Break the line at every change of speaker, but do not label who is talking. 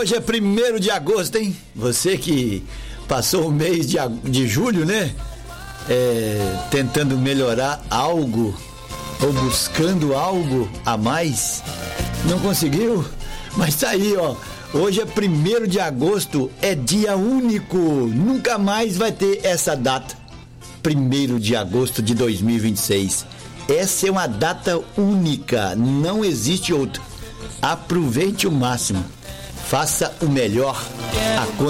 hoje é 1º de agosto, hein? Você que passou o mês de julho, né? Tentando melhorar algo ou buscando algo a mais, não conseguiu? Mas tá aí, ó. Hoje é 1º de agosto, é dia único. Nunca mais vai ter essa data. 1º de agosto de 2026. Essa é uma data única, não existe outra. Aproveite o máximo. Faça o melhor acontecer.